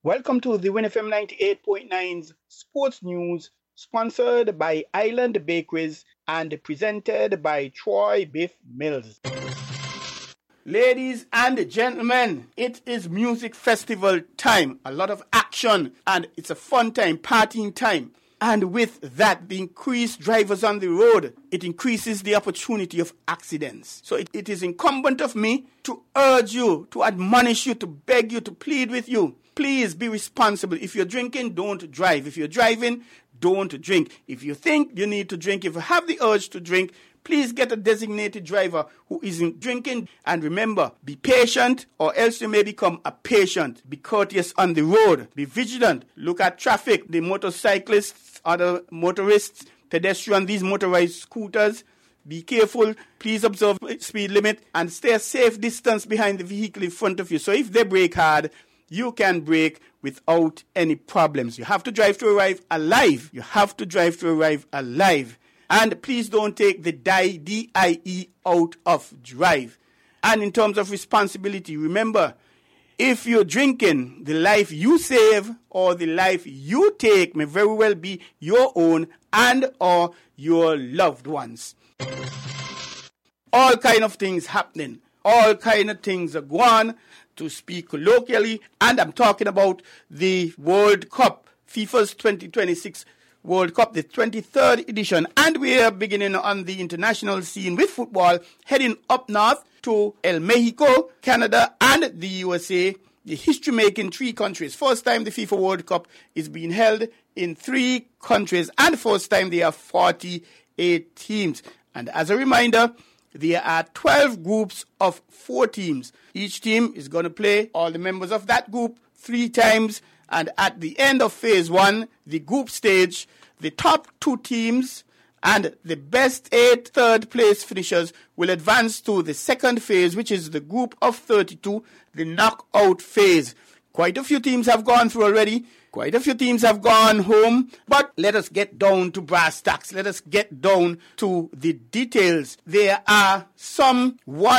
Welcome to the WinFM 98.9's Sports News, sponsored by Island Bakeries and presented by Troy Biff Mills. Ladies and gentlemen, it is music festival time. A lot of action, and it's a fun time, partying time. And with that, the increased drivers on the road, it increases the opportunity of accidents. So it is incumbent of me to urge you, to admonish you, to beg you, to plead with you. Please be responsible. If you're drinking, don't drive. If you're driving, don't drink. If you think you need to drink, if you have the urge to drink, please get a designated driver who isn't drinking. And remember, be patient or else you may become a patient. Be courteous on the road. Be vigilant. Look at traffic. The motorcyclists, other motorists, pedestrians, these motorized scooters. Be careful. Please observe speed limit and stay a safe distance behind the vehicle in front of you. So if they brake hard, you can brake without any problems. You have to drive to arrive alive. You have to drive to arrive alive. And please don't take the DIE out of drive. And in terms of responsibility, remember, if you're drinking, the life you save or the life you take may very well be your own and or your loved ones. All kind of things happening. All kind of things are going on, to speak colloquially. And I'm talking about the World Cup, FIFA's 2026 World Cup, the 23rd edition. And we are beginning on the international scene with football, heading up north to El Mexico, Canada, and the USA. The history-making 3 countries. First time the FIFA World Cup is being held in 3 countries. And first time there are 48 teams. And as a reminder, there are 12 groups of 4 teams. Each team is going to play all the members of that group 3 times. And at the end of phase 1, the group stage, the top 2 teams and the best 8 third-place finishers will advance to the second phase, which is the group of 32, the knockout phase. Quite a few teams have gone through already. Quite a few teams have gone home, but let us get down to brass tacks. Let us get down to the details. There are some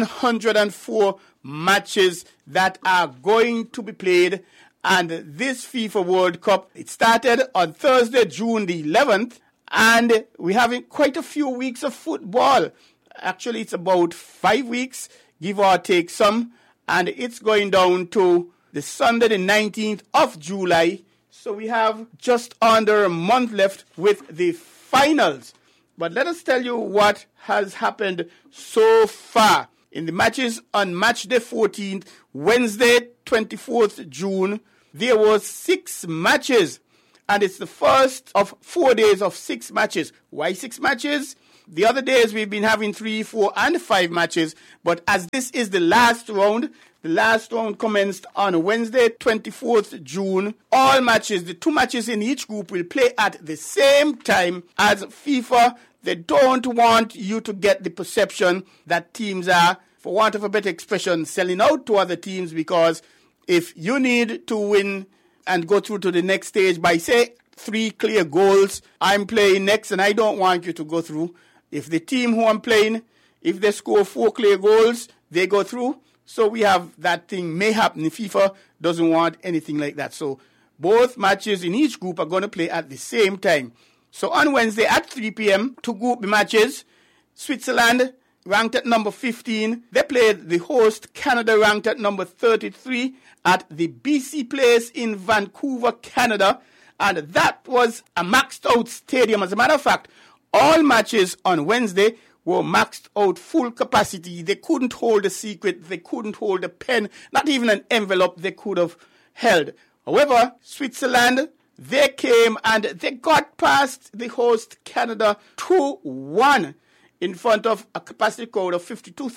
104 matches that are going to be played, and this FIFA World Cup, it started on Thursday, June the 11th, and we're having quite a few weeks of football. Actually, it's about 5 weeks, give or take some, and it's going down to the Sunday, the 19th of July. So we have just under a month left with the finals. But let us tell you what has happened so far. In the matches on match day 14th, Wednesday, 24th June, there were 6 matches. And it's the first of 4 days of 6 matches. Why 6 matches? The other days we've been having 3, 4, and 5 matches. But as this is the last round commenced on Wednesday, 24th June. All matches, the 2 matches in each group, will play at the same time. As FIFA, they don't want you to get the perception that teams are, for want of a better expression, selling out to other teams, because if you need to win and go through to the next stage by, say, 3 clear goals, I'm playing next and I don't want you to go through. If the team who I'm playing, if they score 4 clear goals, they go through. So we have that thing may happen. FIFA doesn't want anything like that. So both matches in each group are going to play at the same time. So on Wednesday at 3 p.m., 2 group matches. Switzerland, ranked at number 15. They played the host, Canada, ranked at number 33 at the BC Place in Vancouver, Canada. And that was a maxed out stadium. As a matter of fact, all matches on Wednesday were maxed out full capacity. They couldn't hold a secret. They couldn't hold a pen. Not even an envelope they could have held. However, Switzerland, they came and they got past the host Canada 2-1 in front of a capacity crowd of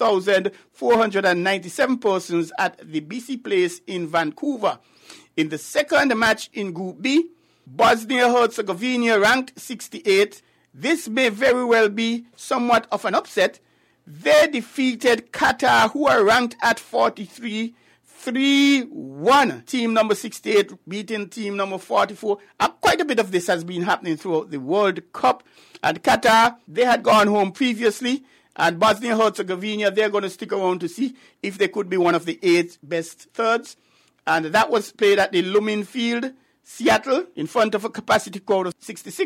52,497 persons at the BC Place in Vancouver. In the second match in Group B, Bosnia-Herzegovina ranked 68. This may very well be somewhat of an upset. They defeated Qatar, who are ranked at 43, 3-1. Team number 68 beating team number 44. Quite a bit of this has been happening throughout the World Cup. And Qatar, they had gone home previously. And Bosnia-Herzegovina, they're going to stick around to see if they could be one of the 8 best thirds. and that was played at the Lumen Field, Seattle, in front of a capacity crowd of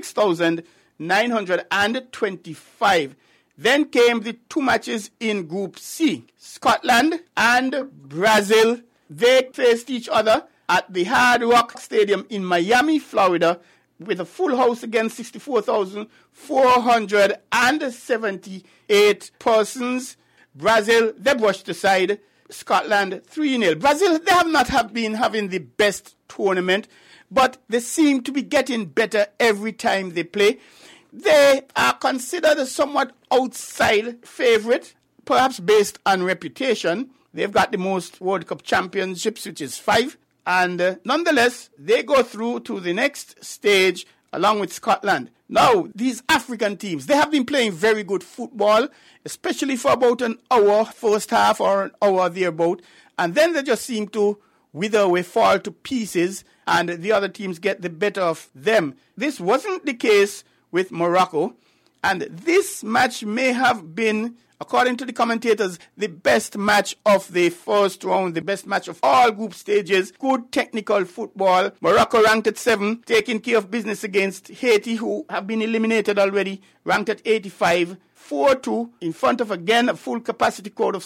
66,925. Then came the two matches in Group C. Scotland and Brazil, they faced each other at the Hard Rock Stadium in Miami, Florida, with a full house against 64,478 persons. Brazil, they brushed aside Scotland 3-0. Brazil, they have not been having the best tournament, but they seem to be getting better every time they play. They are considered a somewhat outside favorite, perhaps based on reputation. They've got the most World Cup championships, which is 5. And nonetheless, they go through to the next stage along with Scotland. Now, these African teams, they have been playing very good football, especially for about an hour, first half or an hour thereabout. And then they just seem to wither away, fall to pieces, and the other teams get the better of them. This wasn't the case with Morocco. And this match may have been, according to the commentators, the best match of the first round, the best match of all group stages. Good technical football. Morocco ranked at 7, taking care of business against Haiti, who have been eliminated already, ranked at 85. 4-2 in front of, again, a full capacity crowd of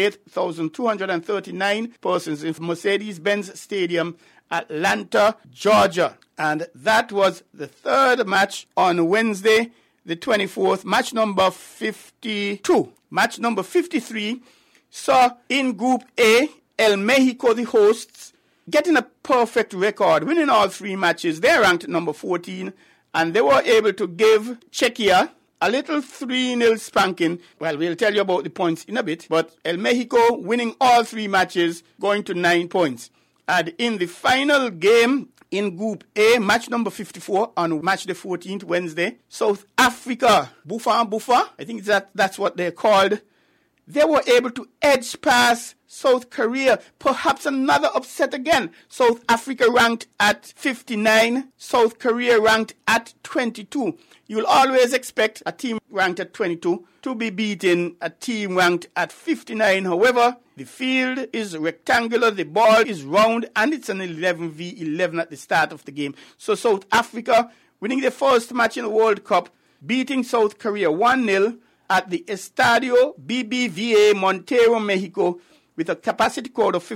68,239 persons in Mercedes-Benz Stadium, Atlanta, Georgia. And that was the third match on Wednesday, the 24th, match number 52. Match number 53 saw in Group A, El Mexico, the hosts, getting a perfect record, winning all 3 matches. They ranked number 14, and they were able to give Czechia a little 3-0 spanking. Well, we'll tell you about the points in a bit, but El Mexico winning all 3 matches, going to 9 points. And in the final game in Group A, match number 54 on match the 14th, Wednesday, South Africa, Bufa, I think that's what they're called. They were able to edge past South Korea. Perhaps another upset again. South Africa ranked at 59, South Korea ranked at 22. You'll always expect a team ranked at 22 to be beating a team ranked at 59. However, the field is rectangular, the ball is round, and it's an 11v11 at the start of the game. So South Africa winning their first match in the World Cup, beating South Korea 1-0 at the Estadio BBVA Montero, Mexico, with a capacity crowd of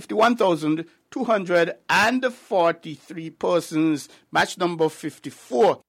51,243 persons. Match number 54.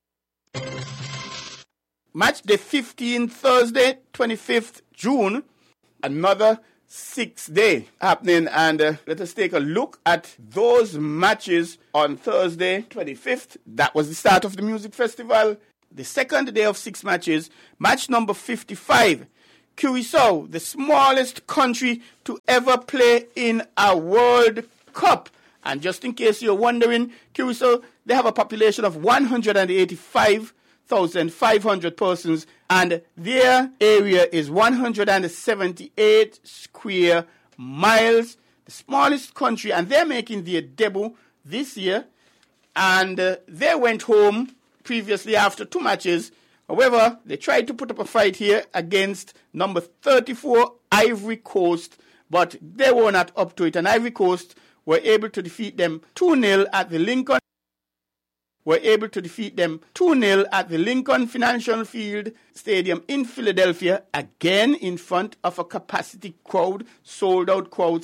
Match day 15, Thursday, 25th June. Another 6th day happening, and let us take a look at those matches on Thursday, 25th. That was the start of the music festival. The second day of 6 matches. Match number 55. Curacao, the smallest country to ever play in a World Cup. And just in case you're wondering, Curacao, they have a population of 185,500 persons, and their area is 178 square miles. The smallest country, and they're making their debut this year. And they went home previously after 2 matches. However, they tried to put up a fight here against number 34 Ivory Coast, but they were not up to it. And Ivory Coast were able to defeat them 2-0 at the Lincoln. Lincoln Financial Field Stadium in Philadelphia, again in front of a capacity crowd, sold out crowd,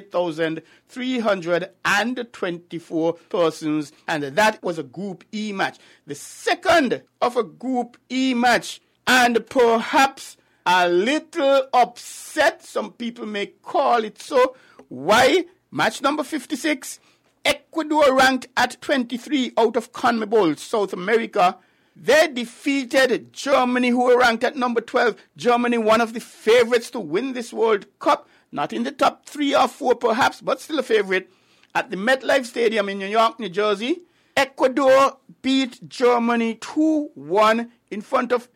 68,324 persons, and that was a Group E match. The second of a Group E match, and perhaps a little upset, some people may call it so. Why? Match number 56. Ecuador ranked at 23 out of CONMEBOL, South America. They defeated Germany, who were ranked at number 12. Germany, one of the favorites to win this World Cup. Not in the top 3 or 4 perhaps, but still a favorite. At the MetLife Stadium in New York, New Jersey, Ecuador beat Germany 2-1 in front of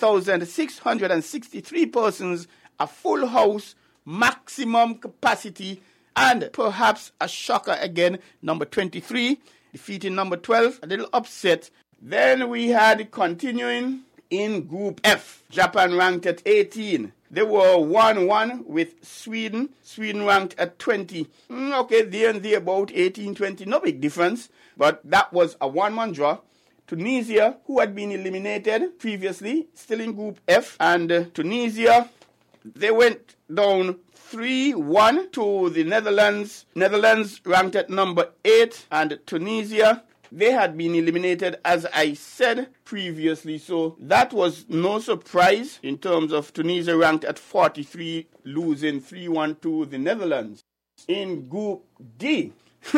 80,663 persons. A full house, maximum capacity. And perhaps a shocker again, number 23, defeating number 12, a little upset. Then we had continuing In Group F, Japan ranked at 18. They were 1-1 with Sweden. Sweden ranked at 20. Okay, there and there about 18-20. No big difference. But that was a 1-1 draw. Tunisia, who had been eliminated previously, still in Group F. And Tunisia, they went down 3-1 to the Netherlands. Netherlands ranked at number 8. And Tunisia, they had been eliminated, as I said previously. So that was no surprise in terms of Tunisia ranked at 43, losing 3-1 to the Netherlands. In Group D,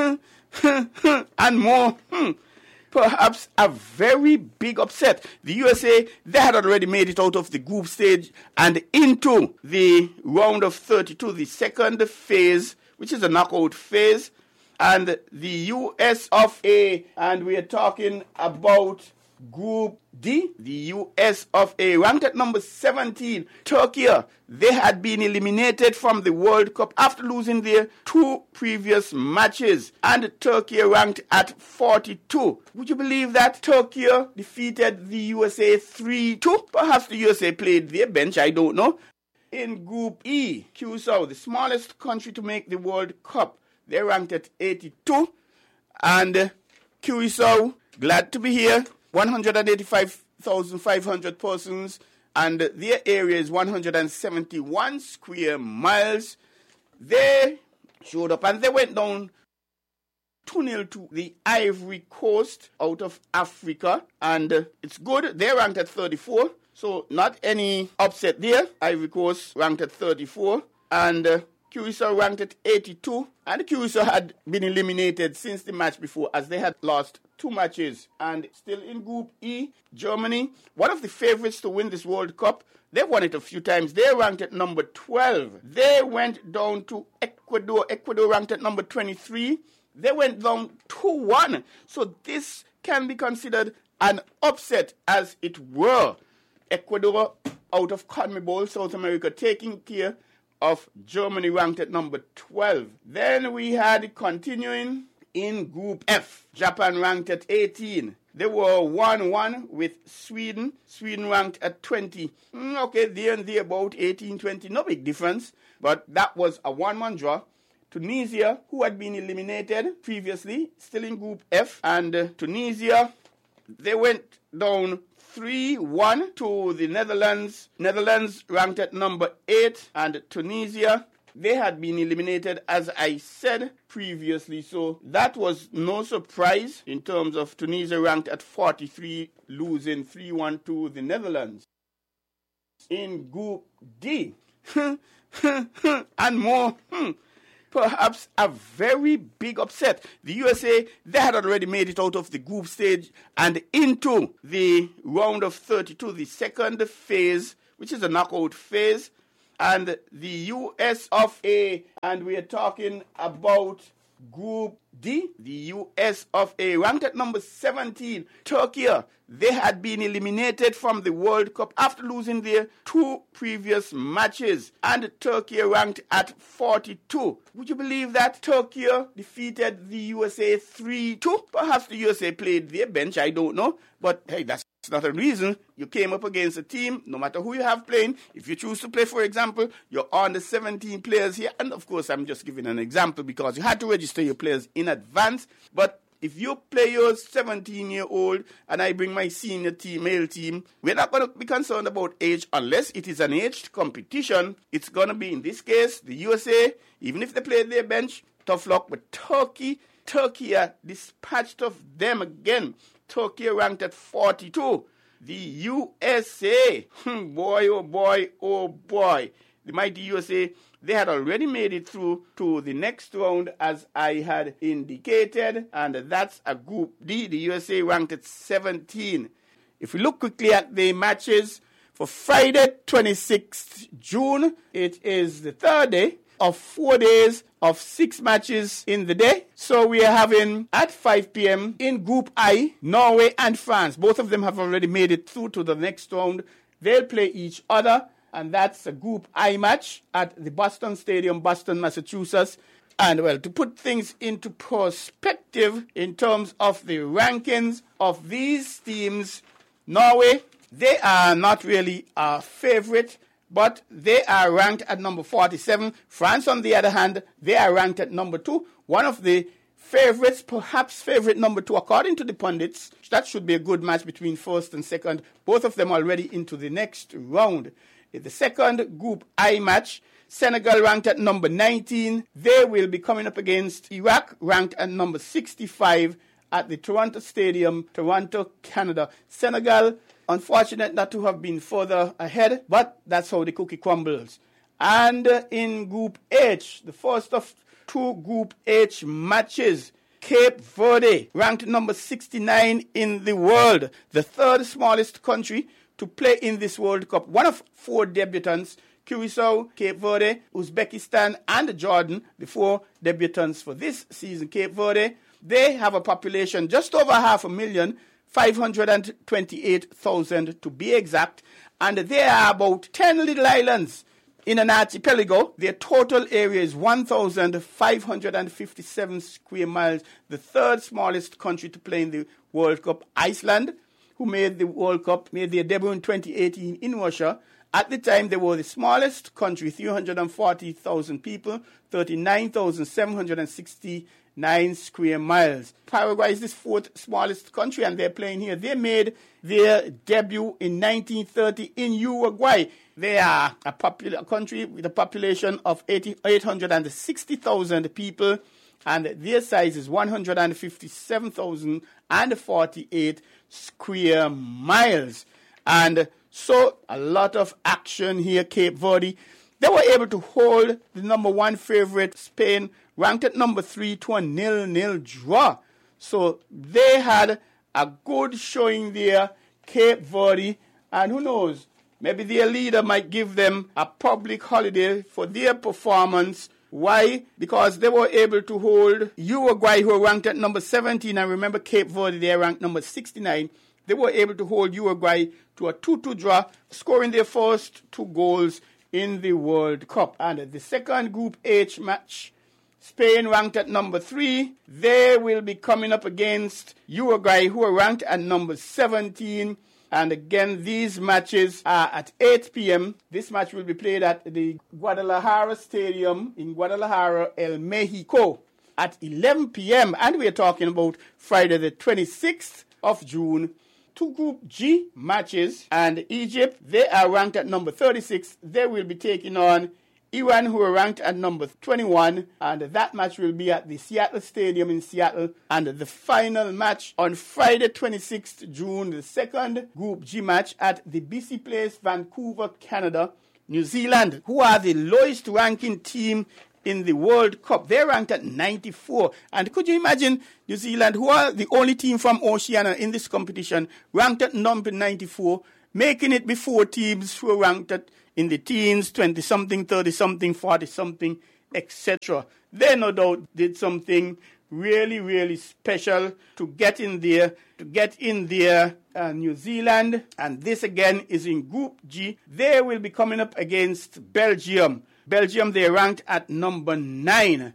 and more, perhaps a very big upset. The USA, they had already made it out of the group stage and into the round of 32, the second phase, which is a knockout phase. And the US of A, and we are talking about Group D, the US of A, ranked at number 17. Turkey, they had been eliminated from the World Cup after losing their 2 previous matches. And Turkey ranked at 42. Would you believe that Turkey defeated the USA 3-2? Perhaps the USA played their bench, I don't know. In Group E, Curacao, the smallest country to make the World Cup, they ranked at 82. And Curacao, glad to be here. 185,500 persons. And their area is 171 square miles. They showed up and they went down 2-0 to the Ivory Coast out of Africa. And it's good. They ranked at 34. So not any upset there. Ivory Coast ranked at 34. And Curacao ranked at 82, and Curacao had been eliminated since the match before as they had lost 2 matches. And still in Group E, Germany, one of the favorites to win this World Cup. They've won it a few times. They ranked at number 12. They went down to Ecuador. Ecuador ranked at number 23. They went down 2-1. So this can be considered an upset, as it were. Ecuador out of CONMEBOL, South America, taking care of Germany, ranked at number 12. Then we had, continuing in Group F, Japan ranked at 18. They were 1-1 with Sweden. Sweden ranked at 20. Okay, there and there about 18-20. No big difference. But that was a 1-1 draw. Tunisia, who had been eliminated previously, still in Group F. And Tunisia, they went down 3-1 to the Netherlands. Netherlands ranked at number 8. And Tunisia, they had been eliminated, as I said previously. So that was no surprise in terms of Tunisia ranked at 43, losing 3-1 to the Netherlands. In Group D, and more, perhaps a very big upset. The USA, they had already made it out of the group stage and into the round of 32, the second phase, which is a knockout phase. And the US of A, and we are talking about Group D, the US of A, ranked at number 17. Turkey, they had been eliminated from the World Cup after losing their 2 previous matches. And Turkey ranked at 42. Would you believe that Turkey defeated the USA 3-2? Perhaps the USA played their bench, I don't know. But hey, that's not a reason. You came up against a team, no matter who you have playing. If you choose to play, for example, you're on the 17 players here. And of course, I'm just giving an example because you had to register your players in advance. But if you play your 17-year-old and I bring my senior team, male team, we're not going to be concerned about age unless it is an aged competition. It's going to be, in this case, the USA, even if they played their bench, tough luck. But Turkey dispatched of them again. Turkey ranked at 42. The USA, boy, oh boy, oh boy. The mighty USA, they had already made it through to the next round, as I had indicated, and that's a Group D. The USA ranked at 17. If we look quickly at the matches for Friday, 26th June, it is the third day of 4 days of 6 matches in the day. So we are having at 5 p.m. in Group I, Norway and France. Both of them have already made it through to the next round. They'll play each other, and that's a Group I match at the Boston Stadium, Boston, Massachusetts. And well, to put things into perspective in terms of the rankings of these teams, Norway They are not really a favorite, but they are ranked at number 47. France, on the other hand, they are ranked at number 2. One of the favorites, perhaps favorite number 2, according to the pundits. That should be a good match between first and second. Both of them already into the next round. In the second Group I match, Senegal ranked at number 19. They will be coming up against Iraq, ranked at number 65 at the Toronto Stadium, Toronto, Canada. Senegal, unfortunate not to have been further ahead, but that's how the cookie crumbles. And in Group H, the first of 2 Group H matches, Cape Verde, ranked number 69 in the world, the third smallest country to play in this World Cup. One of 4 debutants, Curacao, Cape Verde, Uzbekistan, and Jordan, the 4 debutants for this season. Cape Verde, they have a population just over 500,000, 528,000 to be exact, and there are about 10 little islands in an archipelago. Their total area is 1,557 square miles, the third smallest country to play in the World Cup. Iceland, who made the World Cup, made their debut in 2018 in Russia. At the time, they were the smallest country, 340,000 people, 39,769 square miles. Paraguay is the 4th smallest country, and they're playing here. They made their debut in 1930 in Uruguay. They are a country with a population of 860,000 people, and their size is 157,048 square miles. And so a lot of action here. Cape Verde, they were able to hold the number 1 favorite, Spain, ranked at number 3, to a 0-0 draw. So they had a good showing there, Cape Verde, and who knows, maybe their leader might give them a public holiday for their performance. Why? Because they were able to hold Uruguay, who were ranked at number 17, and remember Cape Verde, they are ranked number 69. They were able to hold Uruguay to a 2-2 draw, scoring their first 2 goals in the World Cup. And the second Group H match, Spain ranked at number 3. They will be coming up against Uruguay, who are ranked at number 17. And again, these matches are at 8 p.m. This match will be played at the Guadalajara Stadium in Guadalajara, El Mexico, at 11 p.m. And we are talking about Friday the 26th of June. 2 Group G matches, and Egypt, they are ranked at number 36. They will be taking on Iran, who are ranked at number 21, and that match will be at the Seattle Stadium in Seattle. And the final match on Friday 26th June, the second Group G match at the BC Place, Vancouver, Canada. New Zealand, who are the lowest ranking team in the World Cup, they're ranked at 94. And could you imagine New Zealand, who are the only team from Oceania in this competition, ranked at number 94, making it before teams who are ranked at in the teens, 20-something, 30-something, 40-something, etc. They no doubt did something really, really special to get in there, New Zealand. And this again is in Group G. They will be coming up against Belgium. Belgium, they ranked at number 9.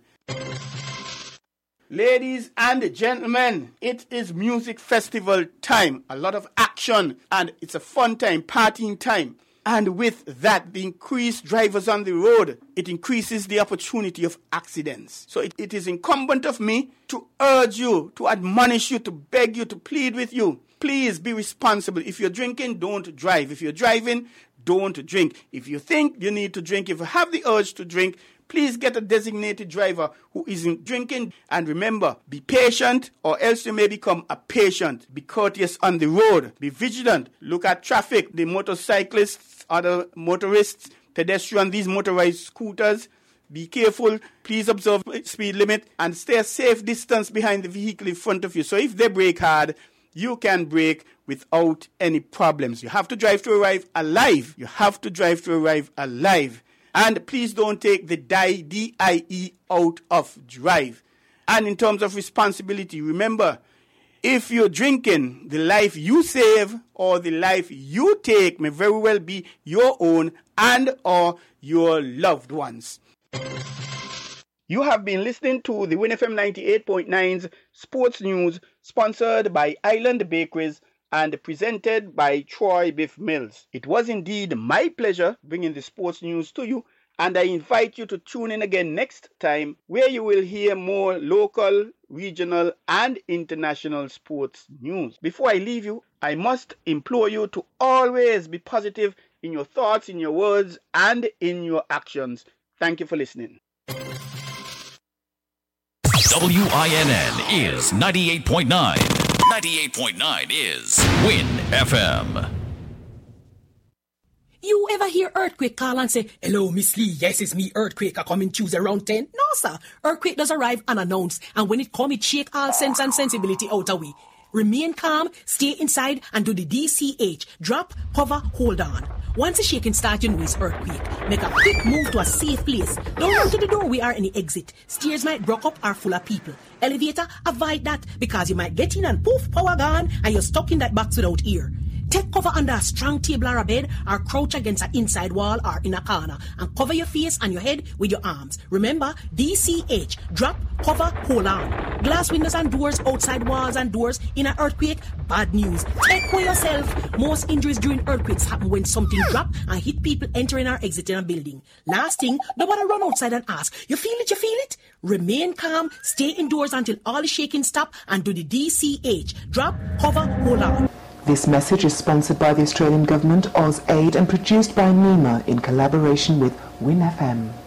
Ladies and gentlemen, it is music festival time. A lot of action, and it's a fun time, partying time. And with that, the increased drivers on the road, it increases the opportunity of accidents. So it is incumbent of me to urge you, to admonish you, to beg you, to plead with you. Please be responsible. If you're drinking, don't drive. If you're driving, don't drink. If you think you need to drink, if you have the urge to drink, please get a designated driver who isn't drinking. And remember, be patient or else you may become a patient. Be courteous on the road. Be vigilant. Look at traffic. The motorcyclists, other motorists, pedestrians, these motorized scooters. Be careful. Please observe speed limit and stay a safe distance behind the vehicle in front of you. So if they brake hard, you can brake without any problems. You have to drive to arrive alive. You have to drive to arrive alive. And please don't take the DIE out of drive. And in terms of responsibility, remember, if you're drinking, the life you save or the life you take may very well be your own and or your loved ones. You have been listening to the WinFM 98.9's Sports News, sponsored by Island Bakeries and presented by Troy Biff Mills. It was indeed my pleasure bringing the sports news to you, and I invite you to tune in again next time, where you will hear more local, regional, and international sports news. Before I leave you, I must implore you to always be positive in your thoughts, in your words, and in your actions. Thank you for listening. WINN is 98.9. 98.9 is Win FM. You ever hear Earthquake call and say, "Hello, Miss Lee, yes, it's me, Earthquake, I come in Tuesday around 10? No, sir. Earthquake does arrive unannounced, and when it come, it shake all sense and sensibility out of we. Remain calm, stay inside, and do the DCH. Drop, cover, hold on. Once the shaking starts, you know it's earthquake. Make a quick move to a safe place. Don't run to the door, we are in the exit. Stairs might block up or full of people. Elevator, avoid that, because you might get in and poof, power gone, and you're stuck in that box without ear. Take cover under a strong table or a bed, or crouch against an inside wall or in a corner, and cover your face and your head with your arms. Remember, DCH, drop, cover, hold on. Glass windows and doors, outside walls and doors in an earthquake, bad news. Take care of yourself. Most injuries during earthquakes happen when something drop and hit people entering or exiting a building. Last thing, nobody run outside and ask, you feel it, you feel it? Remain calm, stay indoors until all the shaking stop, and do the DCH, drop, cover, hold on. This message is sponsored by the Australian Government, AusAid, and produced by NEMA in collaboration with Win FM.